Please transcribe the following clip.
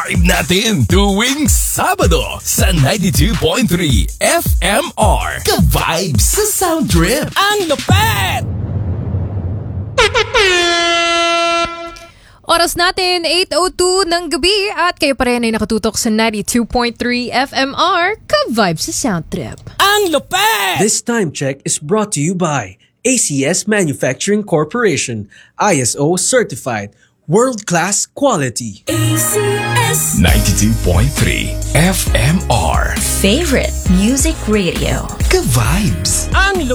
Vibe natin tuwing Sabado sa 92.3 FMR. Ka-vibes sa Sound Trip. Ang lupet! Oras natin, 8:02 ng gabi at kayo pa rin ay nakatutok sa 92.3 FMR. Ka-vibes sa Sound Trip. Ang lupet! This time check is brought to you by ACS Manufacturing Corporation, ISO certified, world-class quality. ACS 92.3 FMR. Favorite Music Radio. Ka-vibes. Ang